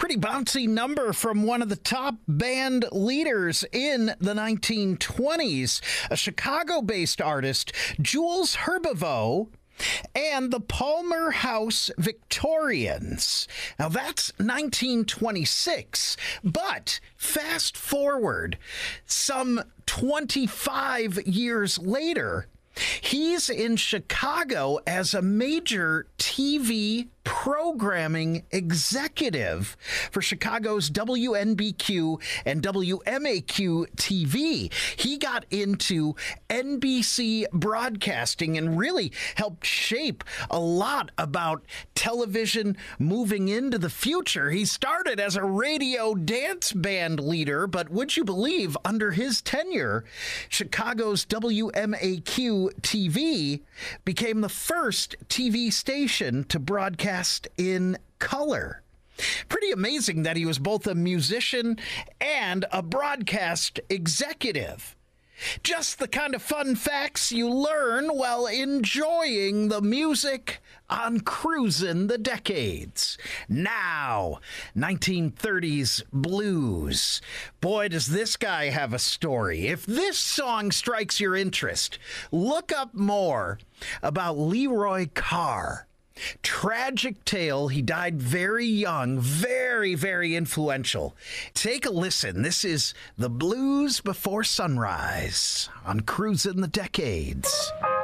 Pretty bouncy number from one of the top band leaders in the 1920s, a Chicago-based artist, Jules Herbeveau, and the Palmer House Victorians. Now that's 1926, but fast forward some 25 years later, he's in Chicago as a major TV programming executive for Chicago's WNBQ and WMAQ TV. He got into NBC broadcasting and really helped shape a lot about television moving into the future. He started as a radio dance band leader, but would you believe, under his tenure, Chicago's WMAQ TV became the first TV station to broadcast in color. Pretty amazing that he was both a musician and a broadcast executive. Just the kind of fun facts you learn while enjoying the music on Cruisin' the Decades. Now, 1930s blues. Boy, does this guy have a story. If this song strikes your interest, look up more about Leroy Carr. Tragic tale. He died very young, very, very influential. Take a listen. This is The Blues Before Sunrise on Cruisin' the Decades.